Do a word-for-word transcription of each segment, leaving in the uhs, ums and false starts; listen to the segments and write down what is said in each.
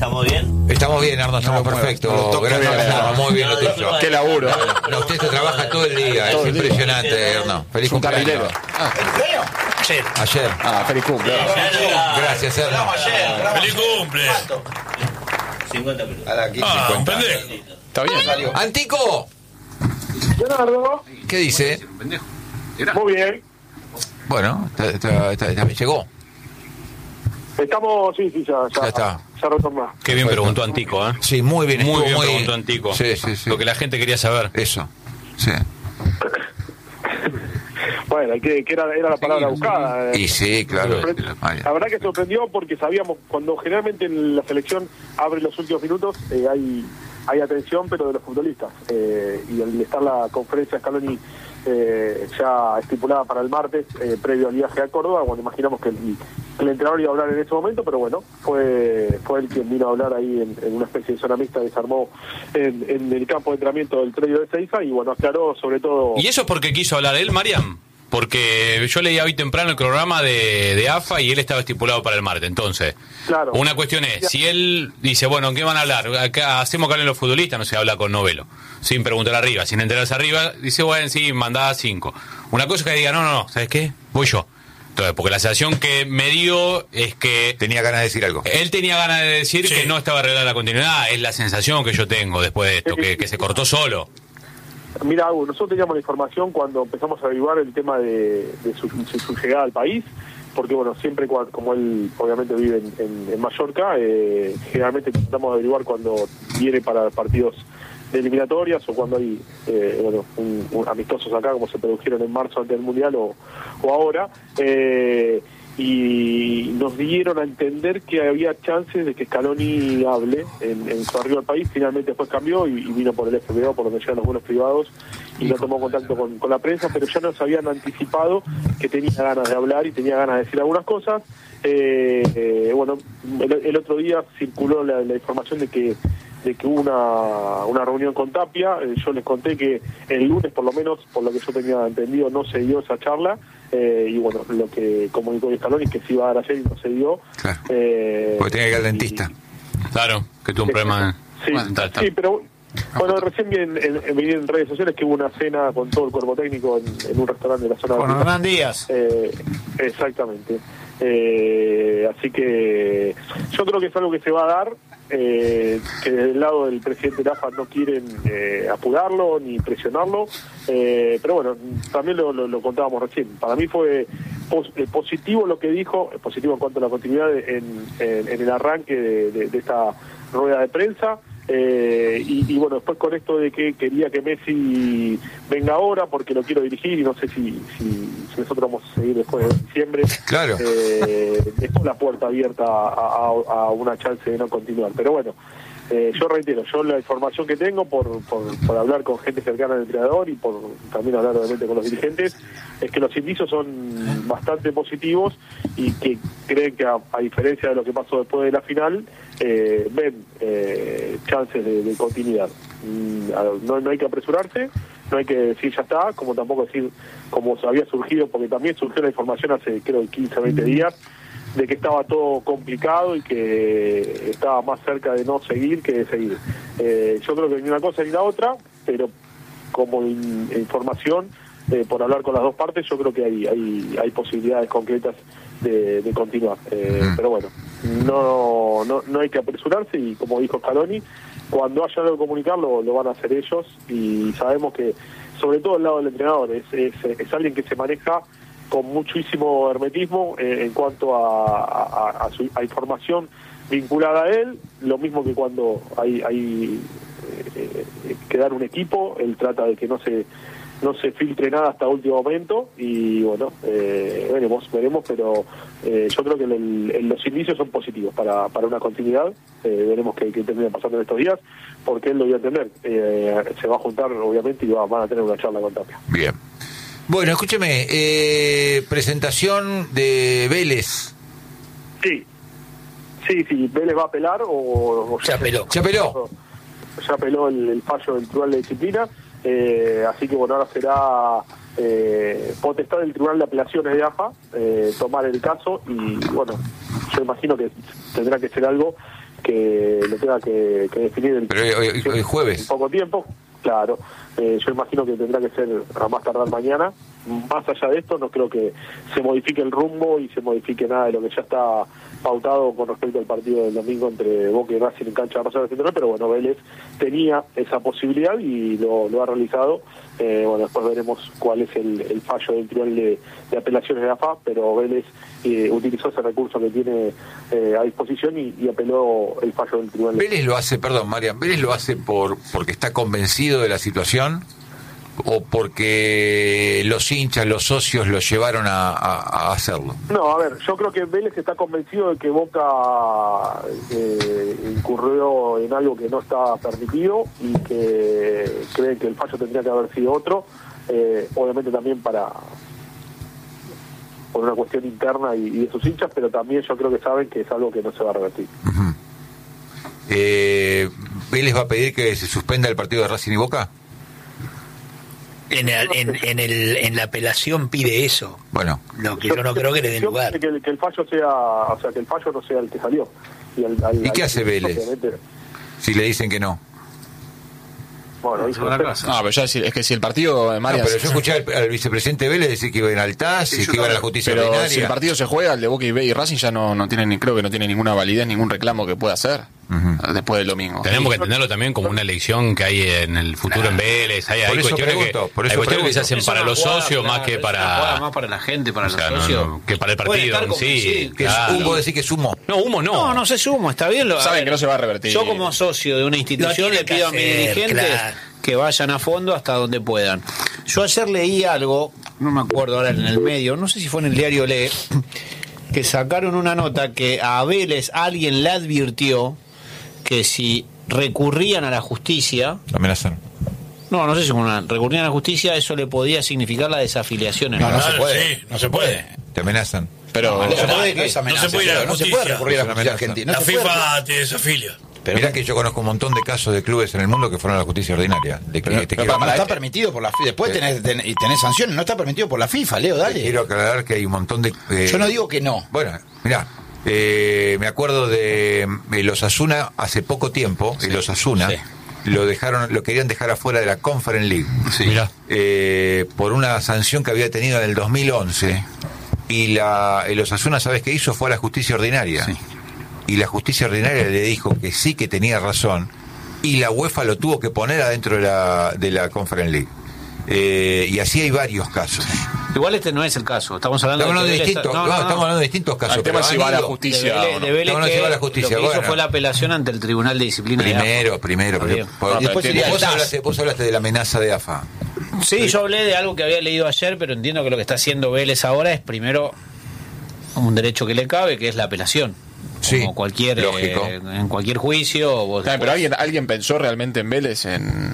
¿estamos bien? Estamos bien, Arno, estamos no, perfectos. Gracias, Arno, muy bien lo tuyo. Qué laburo. No, usted se trabaja todo el día, todo es el impresionante, día. Arno. Feliz cumpleaños. Ah. Ayer. Ayer. Ah, feliz cumple. Gracias, Arno. Feliz cumple. cincuenta minutos. A la quince, ah, cincuenta. un pendejo. Está bien. Antico. Leonardo. ¿Qué dice? Muy bien. Bueno, está, está, está, está, llegó. Estamos, sí, sí, ya, ya, Ya está. Ya retornó. Qué bien preguntó Antico, ¿eh? Sí, muy bien. Muy bien muy... preguntó Antico. Sí, sí, sí. Lo que la gente quería saber. Eso, sí. Bueno, que, que era, era la palabra sí, buscada. Y sí, claro. La verdad que sorprendió porque sabíamos, cuando generalmente en la selección abre los últimos minutos, eh, hay hay atención, pero de los futbolistas. Eh, y al estar la conferencia Scaloni eh, ya estipulada para el martes, eh, previo al viaje a Córdoba, bueno, imaginamos que el, el entrenador iba a hablar en ese momento, pero bueno, fue fue él quien vino a hablar ahí en, en una especie de zona mixta que se armó en, en el campo de entrenamiento del predio de Ezeiza, y bueno, aclaró sobre todo... ¿Y eso es porque quiso hablar él, Mariam? Porque yo leía hoy temprano el programa de, de A F A y él estaba estipulado para el martes. Entonces, claro. Una cuestión es, si él dice, bueno, ¿en qué van a hablar? Acá hacemos que hablen los futbolistas, no se habla con Novelo, sin preguntar arriba, sin enterarse arriba, dice, bueno, sí, mandá cinco. Una cosa es que diga, no, no, no, ¿sabes qué? Voy yo. Entonces, porque la sensación que me dio es que... Tenía ganas de decir algo. Él tenía ganas de decir sí. que no estaba arreglada la continuidad, es la sensación que yo tengo después de esto, que, que se cortó solo. Mira, nosotros teníamos la información cuando empezamos a averiguar el tema de, de, su, de su llegada al país, porque bueno, siempre como él obviamente vive en, en, en Mallorca, eh, generalmente tratamos de averiguar cuando viene para partidos de eliminatorias o cuando hay eh, bueno, un, un amistosos acá, como se produjeron en marzo ante el Mundial o, o ahora, eh, y nos dieron a entender que había chances de que Scaloni hable en, en su arribo al país. Finalmente después cambió y, y vino por el F B O, por donde llegan los vuelos privados, y no tomó contacto con, con la prensa, pero ya nos habían anticipado que tenía ganas de hablar y tenía ganas de decir algunas cosas. Eh, eh, bueno, el, el otro día circuló la, la información de que de que hubo una, una reunión con Tapia. Eh, yo les conté que el lunes, por lo menos, por lo que yo tenía entendido, no se dio esa charla, eh, y bueno, lo que comunicó Scaloni es que se iba a dar ayer y no se dio. Claro. Eh, Porque tenía que ir al dentista. Y, claro, que tuvo un problema... Sí, bueno, tal, tal. sí, pero... Bueno, recién vi en, en, en, en redes sociales que hubo una cena con todo el cuerpo técnico en, en un restaurante de la zona de... Con Hernán Díaz. Eh, exactamente. Eh, así que yo creo que es algo que se va a dar, eh, que del lado del presidente Rafa no quieren eh, apurarlo ni presionarlo, eh, pero bueno, también lo, lo, lo contábamos recién. Para mí fue pos, eh, positivo lo que dijo, positivo en cuanto a la continuidad en, en, en el arranque de, de, de esta rueda de prensa. Eh, y, y bueno, después con esto de que quería que Messi venga ahora porque lo quiero dirigir y no sé si, si, si nosotros vamos a seguir después de diciembre, claro. eh, dejó la puerta abierta a, a, a una chance de no continuar. Pero bueno, eh, yo reitero, yo la información que tengo por, por, por hablar con gente cercana al entrenador y por también hablar obviamente con los dirigentes, es que los indicios son bastante positivos y que creen que a, a diferencia de lo que pasó después de la final, eh, ven eh, chances de, de continuidad. No, no hay que apresurarse, no hay que decir ya está, como tampoco decir como se había surgido, porque también surgió la información hace creo quince o veinte días de que estaba todo complicado y que estaba más cerca de no seguir que de seguir. Eh, yo creo que ni una cosa ni la otra, pero como in, información, eh, por hablar con las dos partes, yo creo que hay hay, hay posibilidades concretas de, de continuar. Eh, pero bueno, no, no no hay que apresurarse y como dijo Scaloni, cuando haya algo que comunicar lo, lo van a hacer ellos, y sabemos que sobre todo el lado del entrenador es, es, es alguien que se maneja con muchísimo hermetismo eh, en cuanto a, a, a, su, a información vinculada a él, lo mismo que cuando hay, hay eh, eh, que dar un equipo, él trata de que no se no se filtre nada hasta último momento, y bueno, eh, veremos, veremos, pero eh, yo creo que el, el, los indicios son positivos para, para una continuidad. Eh, veremos qué, qué termina pasando en estos días, porque él lo dio a entender, eh, se va a juntar obviamente y va, van a tener una charla con Tapia. Bien. Bueno, escúcheme, eh, presentación de Vélez. Sí, sí, sí, Vélez va a apelar o... o ya apeló. Ya apeló. Ya apeló el, el fallo del Tribunal de Disciplina, eh, así que bueno, ahora será eh, potestad del Tribunal de Apelaciones de A F A eh, tomar el caso, y bueno, yo imagino que tendrá que ser algo que lo tenga que, que definir el, Pero hoy, hoy, hoy jueves. en poco tiempo, claro. Eh, yo imagino que tendrá que ser a más tardar mañana. Más allá de esto, no creo que se modifique el rumbo y se modifique nada de lo que ya está pautado con respecto al partido del domingo entre Boca y Racing en cancha de Rosario Central, pero bueno, Vélez tenía esa posibilidad y lo, lo ha realizado. Eh, bueno, después veremos cuál es el, el fallo del tribunal de, de apelaciones de A F A, pero Vélez eh, utilizó ese recurso que tiene eh, a disposición y, y apeló el fallo del tribunal. Vélez lo hace, perdón, Marian, Vélez lo hace por porque está convencido de la situación o porque los hinchas, los socios lo llevaron a, a, a hacerlo. No, a ver, yo creo que Vélez está convencido de que Boca eh, incurrió en algo que no está permitido y que cree que el fallo tendría que haber sido otro, eh, obviamente también para por una cuestión interna y, y de sus hinchas, pero también yo creo que saben que es algo que no se va a revertir. Uh-huh. eh, ¿Vélez va a pedir que se suspenda el partido de Racing y Boca? En, el, en, en, el, en la apelación pide eso. Bueno, lo que yo, yo no creo que le den lugar. Que el, que el fallo sea, o sea, que el fallo no sea el que salió. ¿Y, al, al, ¿Y qué al, hace Vélez? Obviamente, si le dicen que no. Bueno, hizo una cosa. No, pero ya es, es que si el partido de Marian... No, pero yo escuché al, al vicepresidente Vélez decir que iba en Altaz y que iba a la justicia pero ordinaria. Si el partido se juega, el de Boca y Racing ya no, no tiene ni, creo que no tiene ninguna validez, ningún reclamo que pueda hacer uh-huh. después del domingo. Tenemos que entenderlo también como una elección que hay en el futuro claro. en Vélez. Hay, hay cuestiones, pregunto, que, hay cuestiones que se hacen para los jugada, socios claro, más que para... más para la gente, para o sea, los socios. No, no, que para el partido en sí. Que claro. ¿Humo decir que es humo? No, humo no. No, no se sumo, está bien. Lo, Saben que no se va a revertir. Yo como socio de una institución le pido a mis dirigentes... Claro. que vayan a fondo hasta donde puedan. Yo ayer leí algo, no me acuerdo ahora en el medio, no sé si fue en el diario Le, que sacaron una nota que a Vélez alguien le advirtió que si recurrían a la justicia... Lo amenazaron. No, no sé si una, recurrían a la justicia, eso le podía significar la desafiliación. No, no, no se puede. Sí, no se puede. Te amenazan. Pero no, no, se, puede, no, que, no se puede ir a la no se puede recurrir a la justicia argentina. La FIFA te desafilia. Pero mirá que yo conozco un montón de casos de clubes en el mundo que fueron a la justicia ordinaria. De que, pero, te pero quiero, no está permitido por la FIFA. Después tenés, tenés, y tenés sanciones. No está permitido por la FIFA, Leo, dale. Te quiero aclarar que hay un montón de... Eh, yo no digo que no. Bueno, mirá, eh, me acuerdo de eh, los Osasuna hace poco tiempo, sí, los Osasuna... Sí. Lo dejaron, lo querían dejar afuera de la Conference League, sí. eh, por una sanción que había tenido en el dos mil once, y la el Osasuna, ¿sabes qué hizo? Fue a la justicia ordinaria, sí. Y la justicia ordinaria le dijo que sí, que tenía razón, y la UEFA lo tuvo que poner adentro de la de la Conference League. Eh, y así hay varios casos. Igual este no es el caso. Estamos hablando, estamos de, hablando de distintos, no, no, no, no. estamos hablando de distintos casos. El tema es si va a la justicia. De Vélez, de Vélez no, no, que, si va a la justicia. Lo que bueno. hizo fue la apelación ante el Tribunal de Disciplina. Primero, de primero. primero por, no, después tiene, vos, hablaste, vos hablaste de la amenaza de A F A. Sí, sí, yo hablé de algo que había leído ayer, pero entiendo que lo que está haciendo Vélez ahora es primero un derecho que le cabe, que es la apelación. Sí, como cualquier lógico. Eh, en cualquier juicio. Vos, Claro, pero alguien alguien pensó realmente en Vélez en,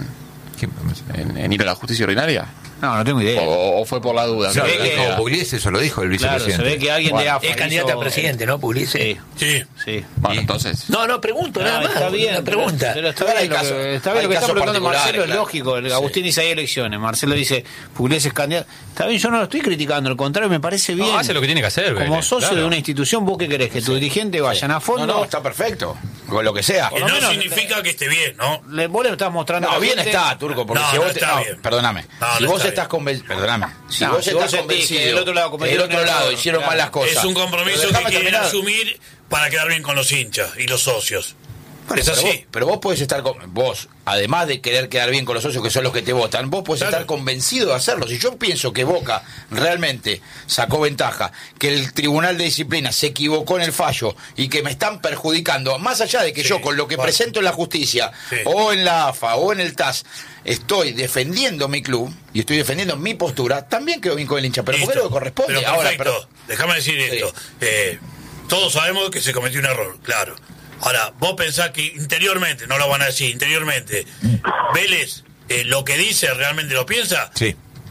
en, en ir a la justicia ordinaria. No, no tengo idea. O, o fue por la duda. No, ve lo que, dijo Pugliese, eso lo dijo el vicepresidente. Claro, se ve que alguien bueno, de A F A es candidato hizo, a presidente, ¿no, Pugliese? Sí. Sí. Sí. Bueno, entonces. No, no, pregunto, no, nada más. Está bien, una pregunta. Pero está bien, lo que, está bien lo que está preguntando Marcelo, es lógico. El Agustín dice hay elecciones. Marcelo dice Pugliese es candidato. Está bien, yo no lo estoy criticando, al contrario, me parece bien. No, hace lo que tiene que hacer. Como Vélez, socio claro. de una institución, ¿vos qué querés? Que tus dirigentes vayan a fondo. No, no, está perfecto. Con lo que sea. Que no menos, significa le, que esté bien, ¿no? Le, vos le estás mostrando. No, bien gente. está, Turco, porque no, si no vos te, está no, bien. Perdóname. No, si no vos está estás convencido. Perdóname. Si no, vos si estás vos convencido. Que el otro lado, el otro lado hicieron claro. mal las cosas. Es un compromiso que quieren terminar. asumir para quedar bien con los hinchas y los socios. Pero, es así. Pero vos, pero vos podés estar con, vos, además de querer quedar bien con los socios que son los que te votan, vos podés claro. estar convencido de hacerlo. Si yo pienso que Boca realmente sacó ventaja, que el Tribunal de Disciplina se equivocó en el fallo y que me están perjudicando, más allá de que sí, yo con lo que bueno. presento en la justicia sí. o en la A F A o en el T A S estoy defendiendo mi club y estoy defendiendo mi postura, también quedo bien con el hincha, pero porque es lo que corresponde. Pero ahora, pero... déjame decir sí. esto. Eh, todos sabemos que se cometió un error, claro. Ahora, vos pensás que interiormente, no lo van a decir, interiormente, Vélez, eh, lo que dice realmente lo piensa. Sí.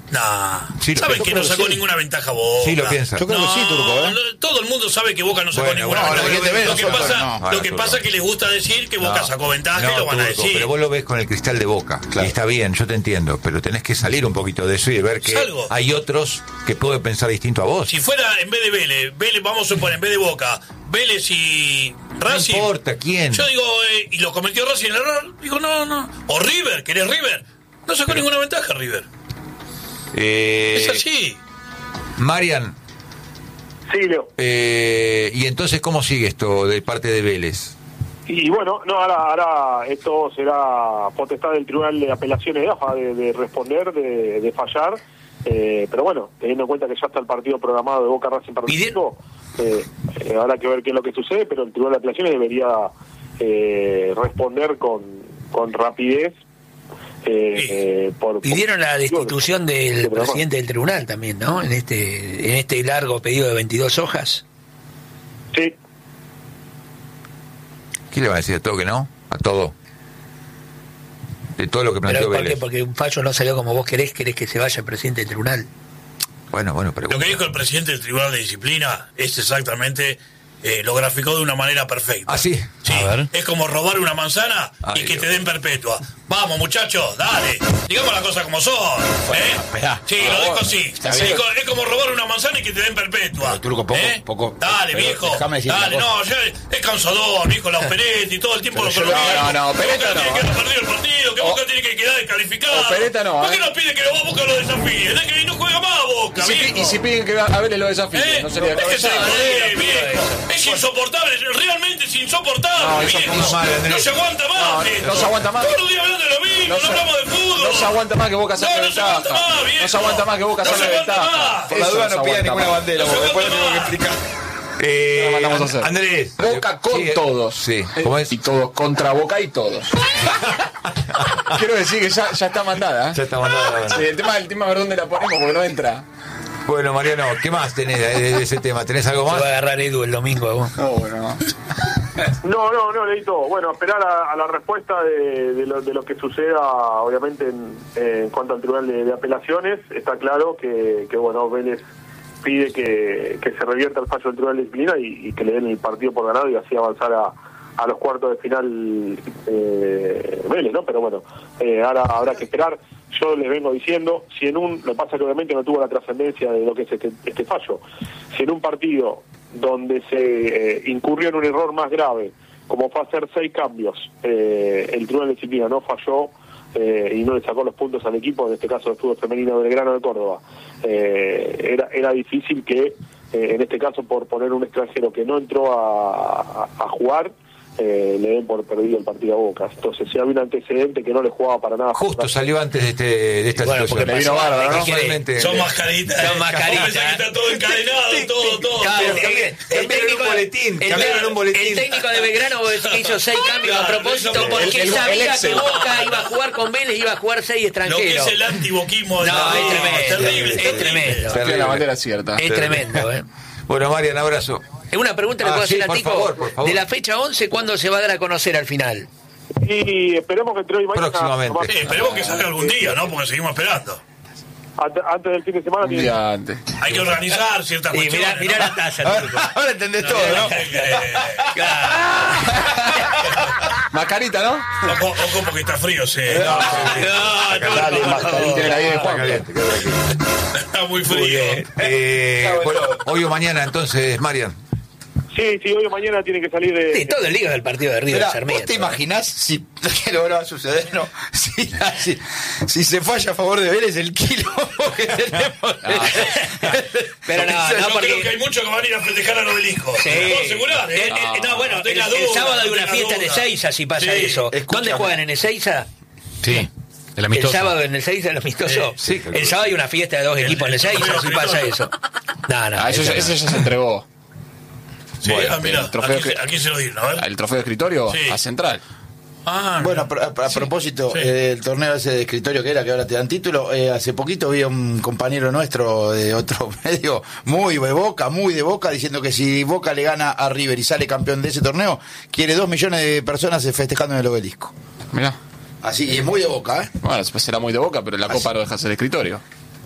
Nah, Sí, lo saben pienso, que no pero sacó sí. ninguna ventaja Boca. Sí, lo piensa. Yo creo que sí, Turco, ¿eh? no, todo el mundo sabe que Boca no sacó Bueno, ninguna bueno, ventaja. la gente ve, Lo que nosotros pasa, no. lo Ahora, que Turco. pasa es que les gusta decir que Boca No. sacó ventaja No, y lo van a Turco, decir. pero vos lo ves con el cristal de Boca. Claro. Y está bien, yo te entiendo, pero tenés que salir un poquito de eso y ver que Salgo. hay otros que pueden pensar distinto a vos. Si fuera en vez de Vélez, Vélez, vamos a suponer, en vez de Boca, Vélez y Racing. No importa quién. Yo digo, eh, y lo cometió Racing el error. Digo, no, no. O River, ¿querés River? No sacó ninguna ventaja River. Eh, Es así. Marian, Sí, Leo. eh, ¿y entonces cómo sigue esto de parte de Vélez? Y bueno, no, ahora, ahora esto será potestad del Tribunal de Apelaciones de A F A de, de responder, de, de fallar. Eh, pero bueno, teniendo en cuenta que ya está el partido programado de Boca Racing Partido, eh, eh, habrá que ver qué es lo que sucede, pero el Tribunal de Apelaciones debería eh, responder con, con rapidez. Eh, Sí. eh, por, Pidieron la por- destitución del Sí, pero presidente del tribunal también, ¿no? En este en este largo pedido de veintidós hojas. Sí, ¿Qué le va a decir a todo que no? A todo. De todo lo que planteó Pero ¿por qué? Vélez. Porque un fallo no salió como vos querés, querés que se vaya el presidente del tribunal. Bueno, bueno, pero... Lo que dijo el presidente del Tribunal de Disciplina es exactamente, eh, lo graficó de una manera perfecta. ¿Ah, sí? Sí, A ver. es como robar una manzana Ay, y que Dios. te den perpetua. Vamos, muchachos, dale. Digamos las cosas como son. ¿eh? esperá. Sí, Ah, lo dejo bueno, así. está Sí, bien. co- es como robar una manzana y que te den perpetua. Pero, Turco, poco- ¿eh? poco- Dale, pero viejo. déjame decir Dale, una no, ya es cansador, viejo, la opereta y todo el tiempo Pero lo yo- mismo. no, no, Que Opereta Boca no, tiene que ¿eh? haber perdido el partido, que O- Boca tiene que quedar descalificado. Opereta no, ¿Por qué ¿eh? no pide que lo Boca lo desafíe? ¿De que no juega más Boca, Y si, pi- viejo? y si piden que a Vélez lo desafíe, ¿Eh? no sería Déjese de cabeza. joder, viejo. Es insoportable, realmente es insoportable, No, eso- viejo. no, mal, Andrés. No se aguanta más, No, viejo. no se aguanta más. Todos los días hablando de lo mismo, No no, se- hablamos de fútbol. No se aguanta más que Boca saque No, no se aguanta ventaja. más, viejo. No se aguanta más que Boca No saque se aguanta ventaja. más. por la Eso duda no se no pida aguanta ninguna más. bandera, No se porque después lo aguanta tengo que más. explicar. Eh, ¿Qué mandamos a hacer? Andrés. Boca con Sí, todos. Sí, ¿cómo es? Y todos, contra Boca y todos. Quiero decir que ya, ya está mandada. ¿eh? Ya está mandada la banda. Sí, el tema, el tema es ver dónde la ponemos porque no entra. Bueno, Mariano, ¿qué más tenés de, de ese tema? ¿Tenés algo Se más? va a agarrar Edu el domingo. vos. No, bueno. no, no, no, Leito. Bueno, esperar a, a la respuesta de, de, lo, de lo que suceda, obviamente, en, en cuanto al Tribunal de, de Apelaciones. Está claro que, que bueno, Vélez pide que, que se revierta el fallo del Tribunal de Disciplina y, y que le den el partido por ganado y así avanzar a, a los cuartos de final eh, Vélez, ¿no? Pero bueno, eh, ahora habrá que esperar. Yo les vengo diciendo, si en un, lo que pasa que obviamente no tuvo la trascendencia de lo que es este, este fallo, si en un partido donde se eh, incurrió en un error más grave, como fue hacer seis cambios, eh, el Tribunal de Disciplina no falló eh, y no le sacó los puntos al equipo, en este caso del fútbol femenino del Belgrano de Córdoba, eh, era, era difícil que, eh, en este caso por poner un extranjero que no entró a, a, a jugar, Eh, le den por perdido el partido a Boca. Entonces, si había un antecedente que no le jugaba para nada. Justo salió antes de, este, de esta Bueno, situación. porque Le vino pasó- bárbaro, ¿no? Casualmente. Son mascaritas. Son eh. mascaritas. Vos pensás que está todo encadenado, todo, todo. Claro, Pero el- cambiaron- el cambiaron técnico- un boletín, el- cambiaron un boletín. El técnico de Belgrano vos decís que hizo seis cambios a Claro, propósito el- porque el- el sabía Excel. que Boca iba a jugar con Vélez, iba a jugar seis Lo que extranjeros. es el antiboquismo. No, no, es tremendo, terrible, es tremendo. Tiene la bandera cierta. Es tremendo, ¿eh? Bueno, Marian, abrazo. Es una pregunta que Ah, puedo sí, hacer a por Tico. favor, por favor. De la fecha once, ¿cuándo se va a dar a conocer al final? Y esperemos que entre hoy y mañana. Próximamente. Sí, esperemos que salga algún día, ¿no? Porque seguimos esperando. Antes, antes del fin de semana Un tiene- día antes. Hay que organizar ciertas Y cuestiones. mirá, mirá ¿no? la taza, Turco. Ahora entendés todo, ¿no? Mascarita, ¿no? Ojo, ojo porque está frío, sí. No, Dale, mascarita. Tiene la diez de Juan. está muy frío. Eh, bueno, hoy o mañana entonces, Marian. Sí, sí, hoy o mañana tiene que salir de... Sí, todo el lío del partido de River Mirá, Sarmiento. ¿vos te imaginás si que lo va a suceder? No, si, si, si se falla a favor de Vélez el kilo que tenemos. Pero no, no, Yo porque- creo que hay muchos que van a ir a festejar al obelisco. Sí. Te puedo asegurar, ¿eh? Eh, eh, no, bueno, el, tenga el duda, sábado hay no una tenga fiesta en duda. Ezeiza si pasa Sí, eso. ¿Dónde escúchame. juegan en Ezeiza? Sí, el El amistoso. sábado en Ezeiza el amistoso. Sí, sí, el sábado hay una fiesta de dos equipos en Ezeiza si pasa eso. No, no. Ah, eso, eso ya- no. eso ya se entregó. Sí, Bueno, ah, mirá, el trofeo aquí, se- que- aquí se lo dieron, a ver. El trofeo de escritorio Sí. a Central. Ah, Bueno, a, pro- a- a propósito sí. eh, del torneo ese de escritorio que era, que ahora te dan título, eh, hace poquito vi a un compañero nuestro de otro medio, muy de Boca, muy de Boca, diciendo que si Boca le gana a River y sale campeón de ese torneo, quiere dos millones de personas festejando en el obelisco. Mirá. Así, y es muy de Boca, ¿eh? Bueno, pues será muy de Boca, pero la Así. Copa no deja de ser escritorio.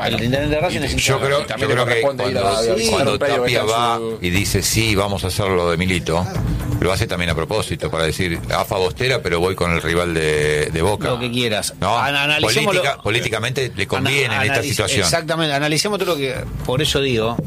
Bueno, el intendente de Racing es yo creo, yo creo que cuando, sí, cuando Tapia va su... y dice sí, vamos a hacerlo de Milito, lo hace también a propósito, para decir, A F A Bostera, pero voy con el rival de, de Boca. Lo que quieras. ¿No? Política, políticamente le conviene Ana, en esta situación. Exactamente, analicemos todo lo que... Por eso digo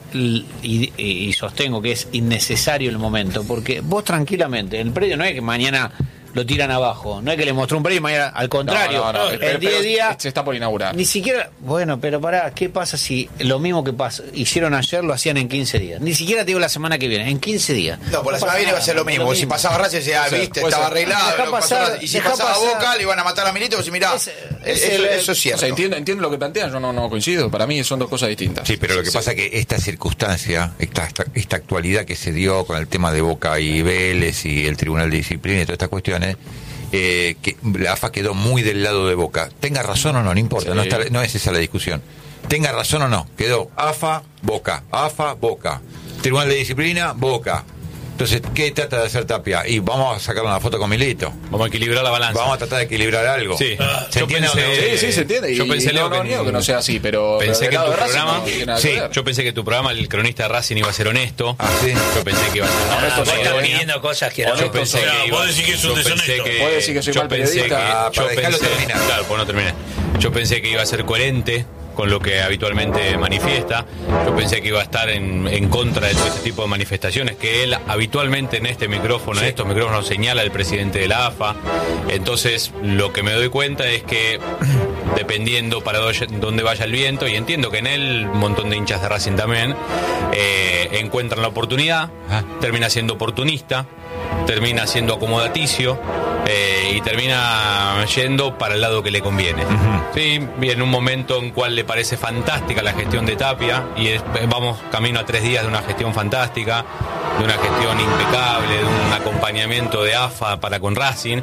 y, y, y sostengo que es innecesario el momento, porque vos tranquilamente, el predio no es que mañana lo tiran abajo, no es que le mostró un predio y mañana, al contrario, no, no, no, el día a día se está por inaugurar. Ni siquiera, bueno, pero pará, ¿qué pasa si lo mismo que pasa, hicieron ayer lo hacían en quince días? Ni siquiera te digo la semana que viene, en quince días. No, por la semana que viene va a ser lo mismo. Lo mismo. Si pasaba Racing, decía, ah, viste, estaba arreglado. Pasar, y si pasaba pasar, Boca, le iban a matar a Milito, pues mirá, es, es eso, el, eso es cierto. O sea, entiendo, entiendo lo que plantean, yo no, no coincido. Para mí son dos cosas distintas. Sí, pero lo que sí. pasa es que esta circunstancia, esta, esta, esta actualidad que se dio con el tema de Boca y Vélez y el Tribunal de Disciplina y todas estas cuestiones, Eh, que la A F A quedó muy del lado de Boca. Tenga razón o no, no importa, sí. no, está, no es esa la discusión. Tenga razón o no, quedó A F A, Boca, A F A, Boca, Tribunal de Disciplina, Boca. Entonces, ¿qué trata de hacer Tapia? Y vamos a sacar una foto con Milito. Vamos a equilibrar la balanza. Vamos a tratar de equilibrar algo. Sí. Ah, ¿Se entiende? Pensé, sí, sí, se entiende. Yo pensé no, que, no, niego que no sea así, pero pensé pero que en tu Racing programa, no tiene nada sí, que ver. yo pensé que tu programa, el cronista de Racing, iba a ser honesto. Ah, sí. Yo pensé que iba a ser ah, honesto. vos estás pidiendo cosas que no. Yo pensé claro, que iba, vos decís que es un deshonesto. Vos decís que soy yo mal pensé que, periodista. yo Para dejarlo pensé, terminar. claro, pues no terminé. Yo pensé que iba a ser coherente con lo que habitualmente manifiesta. Yo pensé que iba a estar en, en contra de todo ese tipo de manifestaciones que él habitualmente en este micrófono, sí. en estos micrófonos señala el presidente de la A F A. Entonces lo que me doy cuenta es que dependiendo para dónde vaya el viento, y entiendo que en él un montón de hinchas de Racing también eh, encuentran la oportunidad, ah. termina siendo oportunista, termina siendo acomodaticio eh, y termina yendo para el lado que le conviene. Uh-huh. Sí, y en un momento en cual le parece fantástica la gestión de Tapia y es, vamos camino a tres días de una gestión fantástica, de una gestión impecable, de un acompañamiento de A F A para con Racing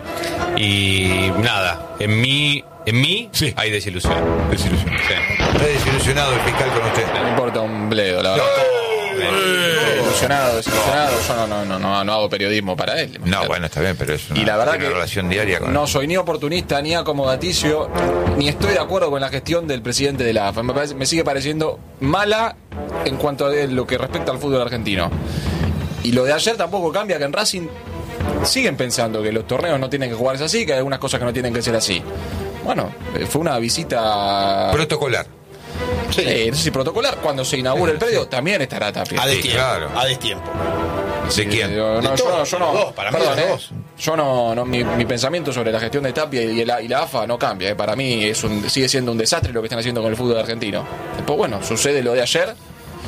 y nada, en mí en mí sí. hay desilusión. Desilusión. Sí. Está desilusionado el fiscal con usted. No me importa un bledo, la verdad. Desilusionado, desilusionado. Yo no, no, no, no, no hago periodismo para él. No, claro. Bueno, está bien, pero es una, y la verdad una que relación diaria con no él. soy ni oportunista, ni acomodaticio, ni estoy de acuerdo con la gestión del presidente de la A F A. Me, parece, me sigue pareciendo mala en cuanto a lo que respecta al fútbol argentino. Y lo de ayer tampoco cambia, que en Racing siguen pensando que los torneos no tienen que jugarse así, que hay algunas cosas que no tienen que ser así. Bueno, fue una visita protocolar. Sí. Eh, no sé si protocolar, cuando se inaugure el predio también estará Tapia. A destiempo. Claro. A destiempo. ¿De quién? Eh, no, de yo, todo, no, yo no. dos, para mí perdón, dos. Eh, yo no, no mi, mi pensamiento sobre la gestión de Tapia y la, y la A F A no cambia. Eh. Para mí es un, sigue siendo un desastre lo que están haciendo con el fútbol argentino. Después, bueno, sucede lo de ayer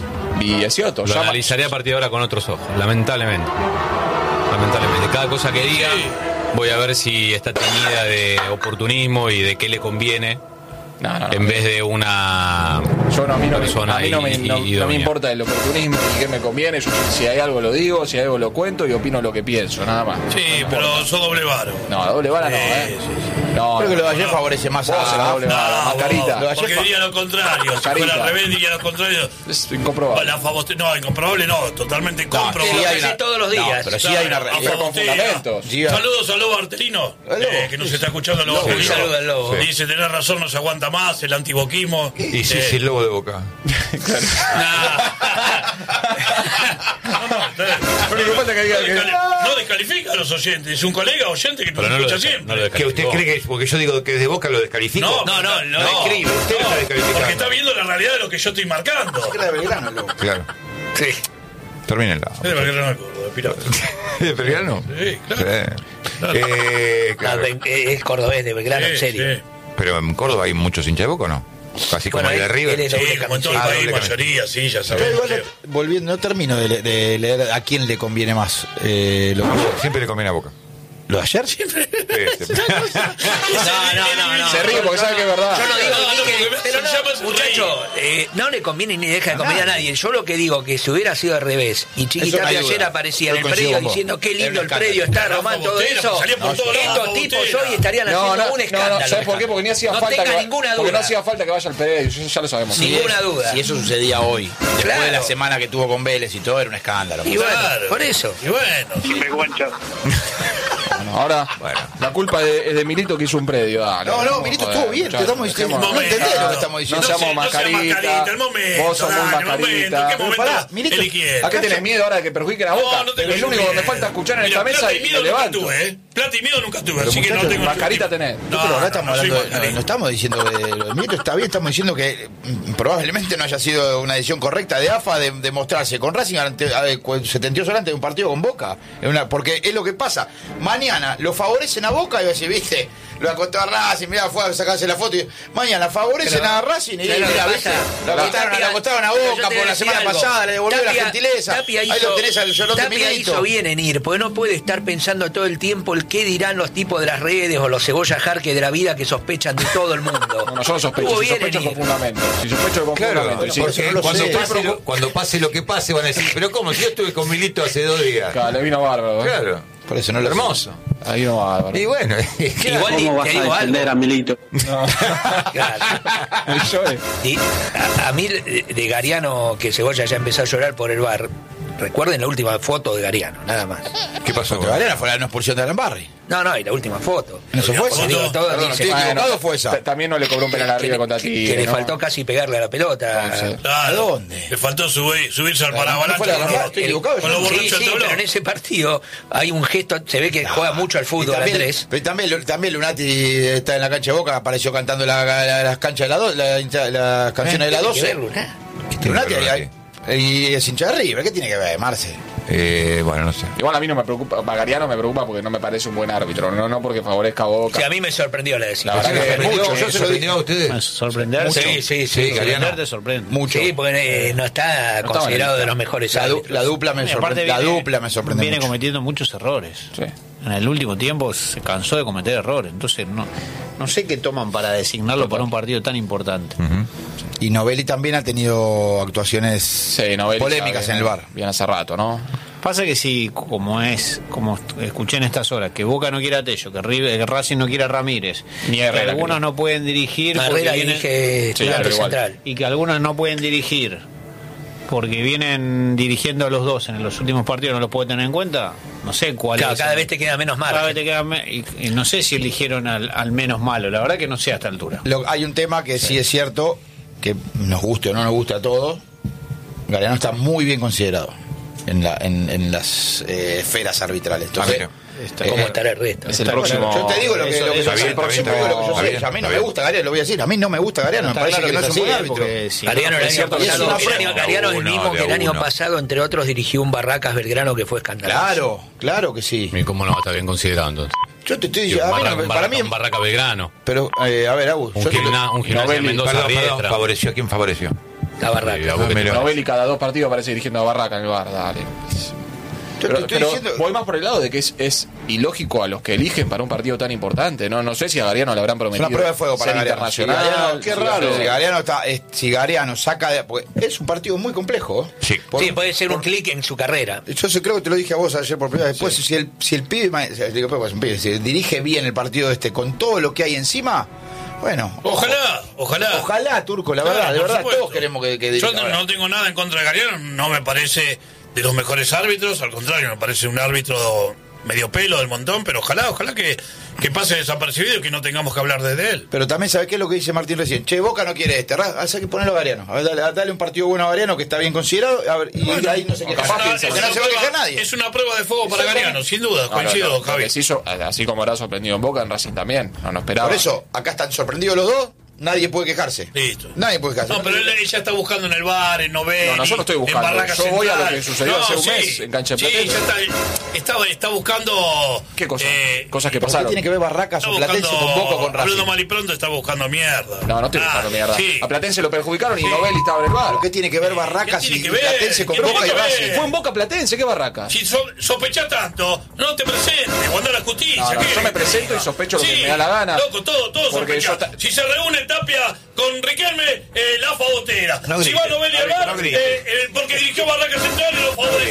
y es cierto. Lo llama... analizaré a partir de ahora con otros ojos, lamentablemente. Lamentablemente. Cada cosa que diga voy a ver si está teñida de oportunismo y de qué le conviene. No, no, no, en vez de una yo no, a mí no, persona a mí no, me, no, no me importa el oportunismo y qué me conviene. Yo, si hay algo lo digo, si hay algo lo cuento y opino lo que pienso, nada más. Sí, no pero sos doble varo. No, doble vara no, sí, ¿eh? Sí, sí. No, creo no, que lo de ayer no, favorece más a la doble vara, no, mascarita. No, porque fa... diría lo contrario. Si fuera al revés, diría lo contrario. Es incomprobable. La favos... No, incomprobable no, totalmente incomprobable. No, sí hay una... todos los días. No, pero sí hay una realidad con fundamentos. Saludos al Lobo Artelino, eh, que nos está escuchando el Lobo Un Artelino. saludo al Lobo. Dice, tenés razón, no se aguanta más, el antiboquismo. Y sí, sí, el Lobo de Boca. Claro. No, no, no descalifica a los oyentes, es un colega oyente que nos escucha lo siempre. No ¿Que usted cree que porque yo digo que es de Boca lo descalifico? No, no, no, no, no, escribe, usted no, lo está descalificando. porque está viendo la realidad de lo que yo estoy marcando. Era de Belgrano, Lobo. Claro. Sí. Termínenla. Es de Belgrano, de Pirata. ¿De Belgrano? Sí, claro. Sí. Claro. Eh, claro. No, es cordobés de Belgrano, Sí, en serio. sí. Pero en Córdoba hay muchos hinchas de Boca, ¿o no? Casi como Bueno, el de él- River. él es Sí, doble como en todo el Ah, país, doble mayoría, sí, ya Pero sabemos. igual, volviendo, no termino de, de leer a quién le conviene más. Eh, lo, Siempre le conviene a Boca. ¿Lo de ayer? Siempre. Sí, sí. No, no, no, no. Se ríe porque sabe que es verdad. Yo no digo No, no, ni que- porque pero se llama no, ese muchacho, eh, no le conviene ni deja de convenir a nadie. Yo lo que digo que si hubiera sido al revés y Eso no Chiquitapia hay ayer duda. aparecía Yo en el coincido predio con vos. diciendo qué Era lindo un el predio escándalo. está, Román, todo Botera, eso. salía por todos lados, Estos tipos Botera. hoy estarían No, haciendo no, un no, escándalo. no, ¿sabes por qué? Porque ni hacía no falta tenga que, ninguna porque no duda. hacía falta que vaya al predio, eso ya lo sabemos. Ninguna duda. Si eso sucedía hoy, después Claro. de la semana que tuvo con Vélez y todo, era un escándalo. Y bueno, Claro. por eso. Y bueno. no. Ahora, bueno. La culpa es de Milito que hizo un predio. Dale, no, no, Milito estuvo bien. Te estamos diciendo, no entendés lo que estamos diciendo. No seamos mascarita. Vos sos muy mascarita. Pará, Milito, ¿a qué tenés miedo ahora de que perjudiquen a Boca? Es lo único que me falta escuchar en esta mesa y me levanto. Plata y miedo nunca tuve, así que no tengo mascarita tenés. No, pero ahora estamos hablando de, no estamos diciendo que lo de Milito está bien, estamos diciendo que probablemente no haya sido una decisión correcta de A F A de, de mostrarse con Racing ante, setenta y dos horas antes de un partido con Boca. Una, porque es lo que pasa. Mañana lo favorecen a Boca y va a decir, viste, lo acostó a Racing, mirá, fue a sacarse la foto. Y mañana favorecen pero, a Racing y mira, viste, lo acostaron, lo acostaron a Boca por la semana algo. pasada, le devolvió Tapia, la gentileza. Tapia hizo, ahí lo tenés al Yolote Tapia Milito. hizo bien en ir, porque no puede estar pensando todo el tiempo el qué dirán los tipos de las redes o los cebolla jarque de la vida que sospechan de todo el mundo. No, yo no sospecho, si sospecho con fundamento. Si sospecho con claro, fundamento. Sí, porque no cuando, pase lo, cuando pase lo que pase van a decir, pero ¿cómo? Si yo estuve con Milito hace dos días. Claro, le vino bárbaro. ¿eh? Claro. Por eso no lo hermoso. Sé. Ahí no bárbaro. Y bueno, claro, igual ¿cómo vas a defender a Milito? No. Claro. Y a, a mí de Gariano, que Cebolla ya empezó a llorar por el bar. Recuerden la última foto de Gariano, nada más. ¿Qué pasó? Porque Gariano fue la no expulsión de Alambarri. No, no, y la última foto. ¿No se fue? Digo, no, todo perdón, dice, estoy equivocado, fue esa. También no le cobró un penal arriba contra ti. Que, que ¿no? le faltó casi pegarle a la pelota. Claro, ¿A dónde? Le faltó subir, subirse al paravalancha. No estoy equivocado. Con los sí, sí, pero en ese partido hay un gesto, se ve que no, juega mucho al fútbol, también, Andrés. Pero también, también Lunati está en la cancha de Boca, apareció cantando la, la, las canchas de la do, la, las canciones de la doce. Lunati y es hincha de River, ¿qué tiene que ver, Marce? Eh, bueno, no sé. Igual a mí no me preocupa, Gariano me preocupa porque no me parece un buen árbitro, no, no porque favorezca a Boca. Sí, a mí me sorprendió la decisión. La verdad que sorprendió, mucho, yo se lo digo a ustedes. Sorprender, sí, sí, sí, sí, Gariano te sorprende. Mucho. Sí, porque eh, no está no considerado de los mejores la, árbitros. La dupla me sorprende. La dupla me sorprende. Viene mucho. cometiendo muchos errores. Sí. En el último tiempo se cansó de cometer errores, entonces no, no sé qué toman para designarlo para un partido tan importante. Uh-huh. Y Novelli también ha tenido actuaciones sí, Novelli polémicas sabe, en el V A R. Bien hace rato, ¿no? Pasa que si, como es, como escuché en estas horas, que Boca no quiere a Tello, que, River, que Racing no quiere a Ramírez, ni que Herrera, algunos creo. no pueden dirigir, Herrera vienen, dirige sí, claro, central, y que algunos no pueden dirigir porque vienen dirigiendo a los dos en los últimos partidos, no los puede tener en cuenta. No sé cuál claro, es. Cada el, vez te queda menos malo. Cada vez te queda me, y, y no sé si eligieron al, al menos malo. La verdad que no sé a esta altura. Lo, hay un tema que sí. sí es cierto, que nos guste o no nos guste a todos. Gariano está muy bien considerado en, la, en, en las eh, esferas arbitrales. Entonces, ah, Está, ¿cómo estará el resto? Es el próximo. Yo te digo lo que, eso, lo que eso, yo sé. El próximo digo lo que yo sé. A mí no me gusta Gariano, lo voy a decir. A mí no me gusta Gariano. Me parece que no es un buen árbitro. Gariano el año pasado, Gariano es el mismo que el año pasado, entre otros, dirigió un Barracas Belgrano que fue escandaloso. Claro, claro que sí. ¿Y cómo no va a estar bien considerado entonces? Yo te estoy diciendo, a mí no, para mí un Barraca Belgrano. Pero eh, a ver, Agus, un gimnasio de Mendoza Riestra. ¿Favoreció a quién favoreció? La Barraca. Novelli cada dos partidos aparece dirigiendo a Barraca en el bar, dale. Yo pero, te estoy pero diciendo... voy más por el lado de que es, es ilógico a los que eligen para un partido tan importante. No no sé si a Gariano le habrán prometido. Es una prueba de fuego para Gariano. Si Gariano, qué raro. Si Gariano, está, es, si Gariano saca de, es un partido muy complejo. Sí, por, sí puede ser por, un clic en su carrera. Yo sé, creo que te lo dije a vos ayer por primera vez. Después, sí. si el si el pibe, si dirige bien el partido este con todo lo que hay encima. Bueno, ojalá, ojalá. Ojalá, Turco, la verdad, claro, de verdad, supuesto. Todos queremos que, que dirija. Yo no, no tengo nada en contra de Gariano, no me parece de los mejores árbitros, al contrario, me parece un árbitro medio pelo del montón, pero ojalá, ojalá que, que pase desapercibido y que no tengamos que hablar desde él. Pero también, ¿sabes qué es lo que dice Martín recién? Che, Boca no quiere este, hay que ponerlo a Gariano. A ver, dale, dale un partido bueno a Gariano que está bien considerado, a ver, y bueno, ahí no se queja. Capaz que no se va a quejar nadie. Es una prueba de fuego para Gariano, sin duda, coincido, no, no, Javi. Hizo, así como era sorprendido en Boca, en Racing también, no, no esperaba. Por eso, acá están sorprendidos los dos. Nadie puede quejarse. Listo. Nadie puede quejarse. No, pero él, ella está buscando en el bar, en Novelli. No, no, yo no estoy buscando. En Barraca yo Central. voy a lo que sucedió no, hace un sí, mes en Cancha de Platense. Sí, está, está, está buscando. ¿Qué cosas? Eh, cosas que pasaron. ¿Qué tiene que ver Barracas o Platense con Boca o con Racing? Hablando mal y pronto está buscando mierda. No, no estoy buscando ah, mierda. Sí. A Platense lo perjudicaron y sí. Novelli estaba en el bar. ¿Qué tiene que ver Barracas y Platense con Boca y Racing? Fue en Boca Platense, ¿qué Barracas? Si so, sospechás tanto, no te presentes, cuando la justicia. No, no, yo me presento y sospecho lo que me da la gana. Loco, todo, todo sospechás. Si se reúne Tapia con Riquelme, Eh, la fabotera. No si va a Novelli al bar, no eh, eh, porque dirigió Barraca Central y lo favoreció.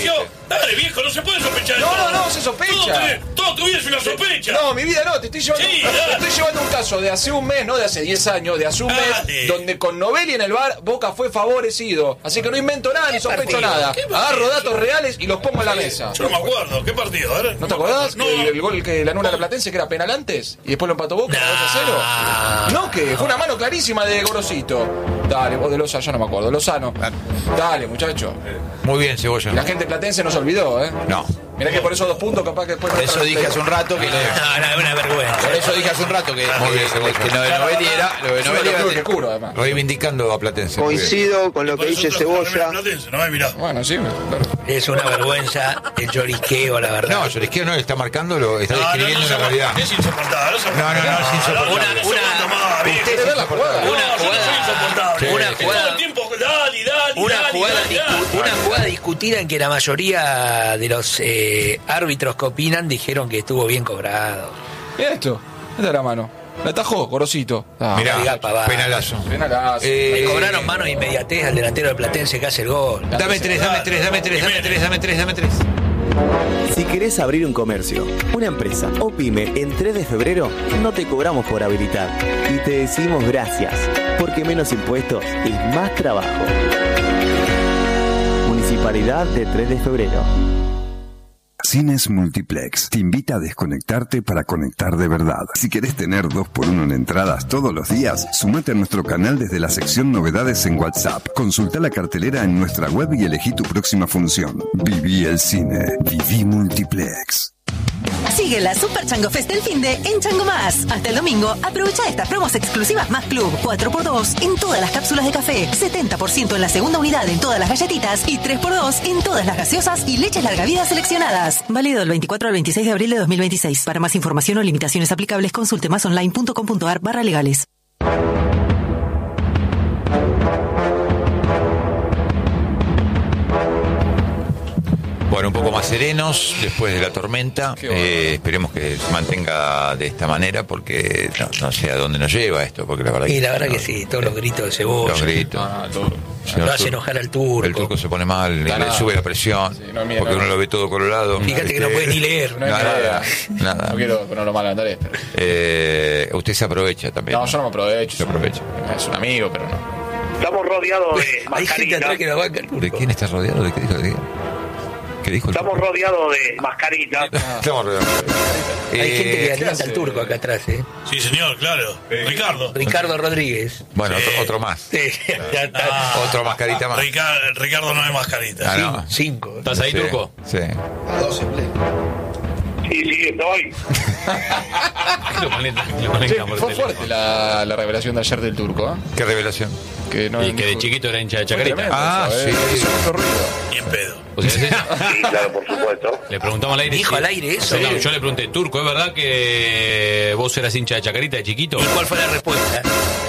Dale, viejo, no se puede sospechar. No, todo. no, no, se sospecha. Todo, todo tu vida es una sospecha. No, mi vida no, te estoy llevando, Sí, te dale. estoy llevando un caso de hace un mes, no de hace diez años, de hace un Dale. mes, donde con Novelli en el bar, Boca fue favorecido. Así que no invento nada ni sospecho partido? nada. ¿Qué partido? Agarro datos reales y los pongo en la mesa. Yo no me acuerdo. ¿Qué partido? A ver. ¿No te acordás? No. Que el, el gol que le anula a la Platense, que era penal antes, y después lo empató Boca, Nah. dos a cero. No, que fue una mano clarísima de Gorosito. Dale, vos de Lozano, yo no me acuerdo. Lozano. Dale, muchacho. Muy bien, Cebolla. Y la gente platense no se olvidó, ¿eh? No. Mirá que por esos dos puntos capaz que después... Por eso dije hace un rato que... No, no, es una vergüenza. Por eso dije hace un rato que, Muy bien, que, Cebolla. que lo de Novelli era... Lo de Yo Novelli lo tuve que era... curo, además. Reivindicando a Platense. Muy bien. Coincido con lo Por que eso dice traje la remera Cebolla. platense, no me mirá. Bueno, sí, claro. Es una vergüenza el lloriqueo, la verdad. No, Llorisqueo no le está marcando, lo está No, no, describiendo no, una no, realidad. Es insoportable. No, no, no, es insoportable. Una- una- ¿Querés ver la jugada? No, Una yo no soy jugada- insoportable. una Es jugada- todo el tiempo, dale, dale, Una dale, jugada, dale, dale. discu- una jugada discutida en que la mayoría de los eh, árbitros que opinan dijeron que estuvo bien cobrado. Mira esto. Esta es la mano. La atajó, Gorosito. Ah, Mirá, diga pavada. penalazo. penalazo. Eh, Le cobraron mano de inmediatez al delantero del Platense que hace el gol. Dame tres, dame tres, dame tres, dame tres, dame tres, dame tres. Si querés abrir un comercio, una empresa o pyme en tres de febrero, no te cobramos por habilitar. Y te decimos gracias, porque menos impuestos es más trabajo. Municipalidad de tres de febrero. Cines Multiplex te invita a desconectarte para conectar de verdad. Si querés tener dos por uno en entradas todos los días, sumate a nuestro canal desde la sección Novedades en WhatsApp. Consulta la cartelera en nuestra web y elegí tu próxima función. Viví el cine. Viví Multiplex. Sigue la Super Chango Fest del finde en Chango Más. Hasta el domingo, aprovecha estas promos exclusivas Más Club. cuatro por dos en todas las cápsulas de café, setenta por ciento en la segunda unidad en todas las galletitas y tres por dos en todas las gaseosas y leches larga vida seleccionadas. Válido del veinticuatro al veintiséis de abril de dos mil veintiséis. Para más información o limitaciones aplicables, consulte másonline.com.ar barra legales. Bueno, un poco más serenos después de la tormenta. Eh, esperemos que se mantenga de esta manera porque no, no sé a dónde nos lleva esto. Porque la verdad Y la que, verdad no, que sí, todos los gritos de Cebolla. los gritos. Ah, todo. Si no, Lo el hace tur- enojar al turco. El turco se pone mal, le, nada. sube la presión. Sí, no, mira, porque no. uno lo ve todo colorado. Fíjate que no puede ni leer. No hay Nada, idea. nada. No quiero ponerlo mal a Andrés, pero... Eh, usted se aprovecha también. No, yo no me aprovecho. Se aprovecha. Es un amigo, pero no. Estamos rodeados de Hay gente atrás mascaritas. que la banca el turco. ¿De quién está rodeado? ¿De qué dijo? ¿De qué? ¿Qué dijo? el Estamos rodeados de mascaritas. turco? Estamos rodeados. Hay Eh, gente que alienta hace? al turco acá atrás, ¿eh? Sí, señor, claro. Ricardo. Ricardo Rodríguez. Bueno, Sí. otro, otro más. Sí, ya está. Ah, Otro mascarita más. Rica- Ricardo no es mascarita. Ah, no. Cinco. ¿Estás ahí, Sí, turco? Sí. Sí, sí, estoy. Lo conectan, lo Che, conectan por fue teléfono. fuerte la, la revelación de ayer del turco, ¿eh? ¿Qué revelación? Que no Y que de chiquito era hincha de Fue Chacarita. tremendo Ah, eso, sí. ¿eh? Hizo mucho ruido. Y en pedo. O sea, ¿es eso? Sí, claro, por supuesto. Le preguntamos al aire. ¿Dijo si- al aire eso? Sí, yo le pregunté, Turco, ¿es verdad que vos eras hincha de Chacarita de chiquito? ¿Y cuál fue la respuesta?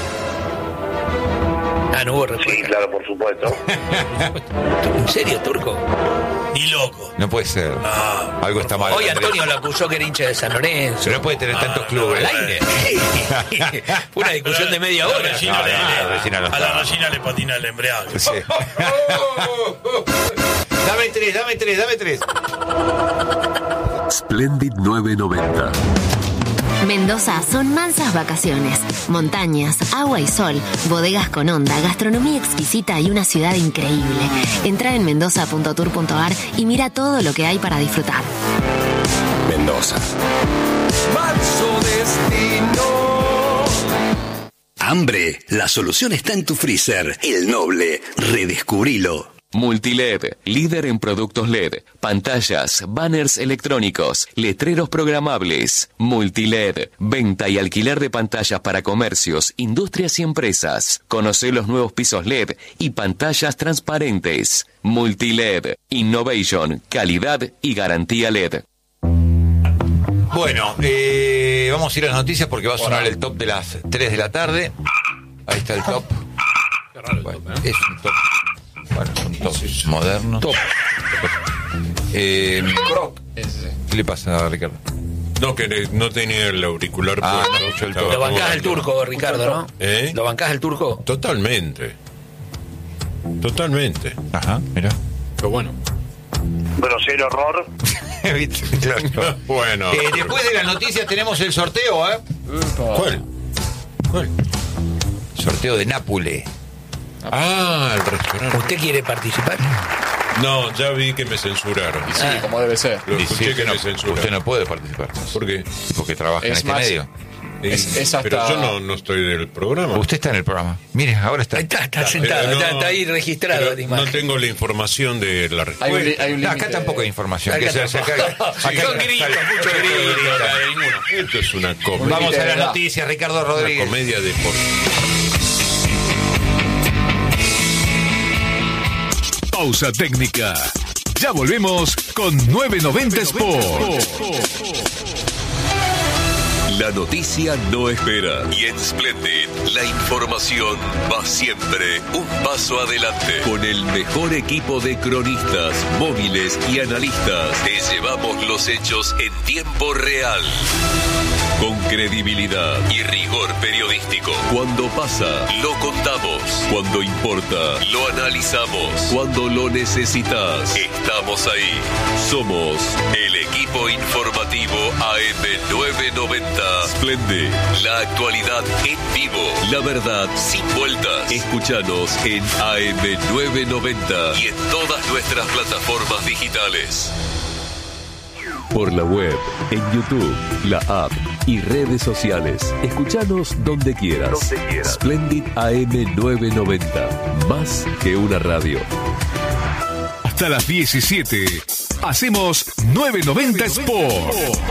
Ah, no hubo Sí, respuesta. claro, por supuesto. ¿En serio, turco? Ni loco. No puede ser. Ah, Algo está mal. Hoy Andrés. Antonio lo acusó que era hincha de San Lorenzo. Pero no puede tener tantos clubes. Al aire. Fue una discusión de media A la hora. Regina No, le- no, le- la Regina no a la está. Regina le patina el embriague. Sí. Dame tres, dame tres, dame tres. Splendid novecientos noventa. Mendoza son mansas vacaciones, montañas, agua y sol, bodegas con onda, gastronomía exquisita y una ciudad increíble. Entra en mendoza punto tour punto ar y mira todo lo que hay para disfrutar. Mendoza. Hambre, la solución está en tu freezer. El Noble, redescubrilo. Multiled, líder en productos L E D, pantallas, banners electrónicos, letreros programables. Multiled, venta y alquiler de pantallas para comercios, industrias y empresas. Conoce los nuevos pisos L E D y pantallas transparentes. Multiled, innovation, calidad y garantía L E D. Bueno, eh, vamos a ir a las noticias porque va a sonar el top de las tres de la tarde. Ahí está el top. Bueno, es un top. Bueno, es un top moderno. Top. Eh, Crop. Ese. ¿Qué le pasa a Ricardo? No, que no tenía el auricular. Ah, puesto. no escucho el Estaba Lo bancás al jugando. turco, Ricardo, ¿no? ¿Eh? ¿Lo bancás al turco? Totalmente. Totalmente. Ajá, mira. Pero bueno. grosero error. Claro. Bueno. Eh, después de las noticias tenemos el sorteo, ¿eh? ¿Cuál? ¿Cuál? Sorteo de Nápoles. Ah, el restaurante. ¿Usted quiere participar? No, ya vi que me censuraron. Sí, ah. como debe ser. Lo escuché Sí, que no, me censuraron. usted no puede participar. ¿Por qué? Porque trabaja Es en este más, medio. Es, es hasta... Pero yo no, no estoy del programa. Usted está en el programa. Mire, ahora está. Está, está sentado, Pero no, está, está ahí registrado. pero no tengo la información de la respuesta. Hay un, li- hay un No, límite. acá tampoco hay información. Acá Que se- tampoco. se- acá- Sí, acá- son gritos, mucho grito, acá de ninguno. Esto es una comedia. Vamos límite a de las edad. noticias, Ricardo Una Rodríguez. comedia deportiva. Pausa técnica. Ya volvemos con nueve noventa Sport. La noticia no espera y en Splendid la información va siempre un paso adelante. Con el mejor equipo de cronistas, móviles y analistas, te llevamos los hechos en tiempo real. Con credibilidad y rigor periodístico. Cuando pasa, lo contamos. Cuando importa, lo analizamos. Cuando lo necesitas, estamos ahí. Somos el equipo informativo A M novecientos noventa. Splendid, la actualidad en vivo. La verdad sin vueltas. Escúchanos en A M novecientos noventa y en todas nuestras plataformas digitales. Por la web, en YouTube, la app y redes sociales. Escúchanos donde quieras. Donde quieras. Splendid A M novecientos noventa. Más que una radio. Hasta las diecisiete. Hacemos nueve noventa Sport.